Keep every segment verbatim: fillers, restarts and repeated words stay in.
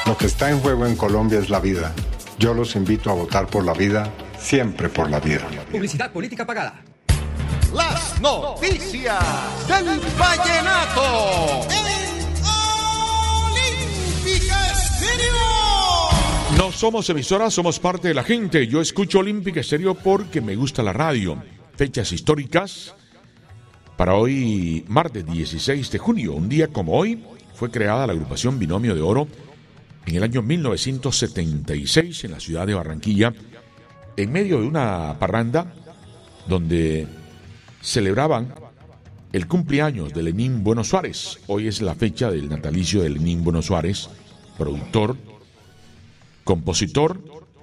Lo que está en juego en Colombia es la vida. Yo los invito a votar por la vida, siempre por la vida. Publicidad política pagada. Las noticias del vallenato. Olímpica Estéreo. No somos emisoras, somos parte de la gente. Yo escucho Olímpica Estéreo porque me gusta la radio. Fechas históricas. Para hoy, martes dieciséis de junio, un día como hoy, fue creada la agrupación Binomio de Oro en el año mil novecientos setenta y seis en la ciudad de Barranquilla, en medio de una parranda donde celebraban el cumpleaños de Lenín Bueno Suárez. Hoy es la fecha del natalicio de Lenín Bueno Suárez, productor, compositor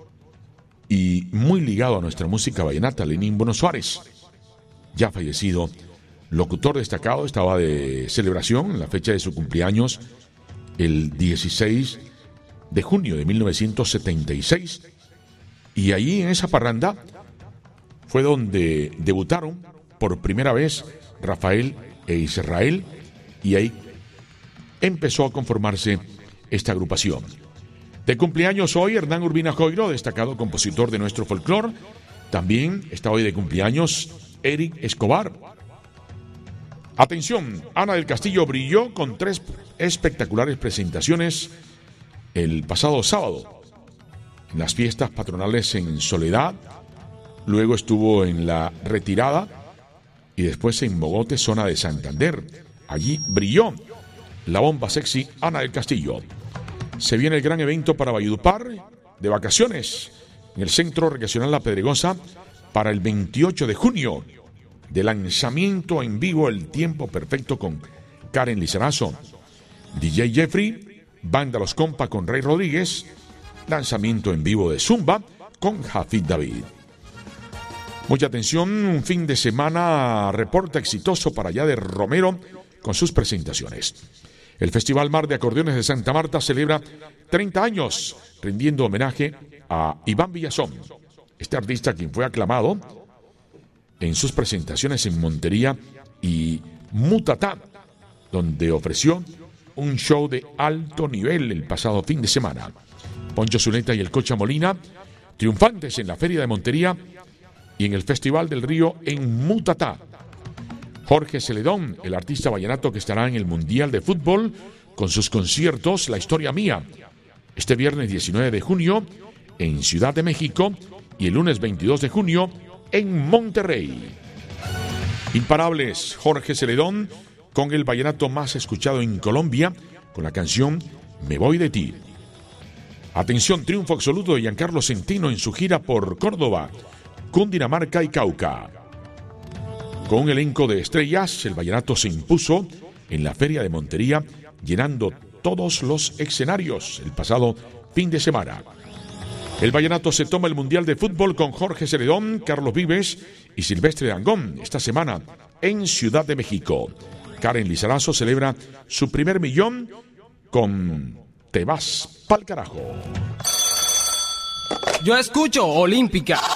y muy ligado a nuestra música vallenata. Lenín Bueno Suárez, ya fallecido, locutor destacado, estaba de celebración en la fecha de su cumpleaños, el dieciséis de junio de mil novecientos setenta y seis, y allí en esa parranda fue donde debutaron por primera vez Rafael e Israel, y ahí empezó a conformarse esta agrupación. De cumpleaños hoy Hernán Urbina Joiro, destacado compositor de nuestro folclore. También está hoy de cumpleaños Eric Escobar. Atención, Ana del Castillo brilló con tres espectaculares presentaciones el pasado sábado en las fiestas patronales en Soledad, luego estuvo en La Retirada y después en Mogote, zona de Santander. Allí brilló la bomba sexy Ana del Castillo. Se viene el gran evento para Valledupar de vacaciones en el Centro Recreacional La Pedregosa para el veintiocho de junio, de lanzamiento en vivo El Tiempo Perfecto con Karen Lizarazo, D J Jeffrey, Banda Los Compa con Rey Rodríguez, lanzamiento en vivo de Zumba con Jafid David. Mucha atención, un fin de semana reporta exitoso para allá de Romero con sus presentaciones. El Festival Mar de Acordeones de Santa Marta celebra treinta años, rindiendo homenaje a Iván Villazón, este artista quien fue aclamado en sus presentaciones en Montería y Mutatá, donde ofreció un show de alto nivel el pasado fin de semana. Poncho Zuleta y el Cocha Molina, triunfantes en la Feria de Montería y en el Festival del Río en Mutatá. Jorge Celedón, el artista vallenato que estará en el Mundial de Fútbol con sus conciertos La Historia Mía, este viernes diecinueve de junio en Ciudad de México y el lunes veintidós de junio en Monterrey. Imparables, Jorge Celedón con el vallenato más escuchado en Colombia con la canción Me Voy de Ti. Atención, triunfo absoluto de Giancarlo Centino en su gira por Córdoba, Cundinamarca y Cauca. Con un elenco de estrellas, el vallenato se impuso en la Feria de Montería, llenando todos los escenarios el pasado fin de semana. El vallenato se toma el Mundial de Fútbol con Jorge Celedón, Carlos Vives y Silvestre Dangond esta semana en Ciudad de México. Karen Lizarazo celebra su primer millón con Te vas pa'l carajo. Yo escucho Olímpica.